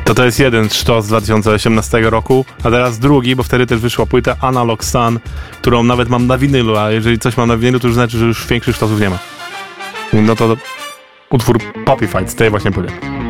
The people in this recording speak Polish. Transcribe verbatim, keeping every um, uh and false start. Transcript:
To to jest jeden sztos z dwa tysiące osiemnastego roku, a teraz drugi, bo wtedy też wyszła płyta Analog Sun, którą nawet mam na winylu, a jeżeli coś mam na winylu, to już znaczy, że już większych sztosów nie ma. No to utwór Poppy Fight z tej właśnie płyty.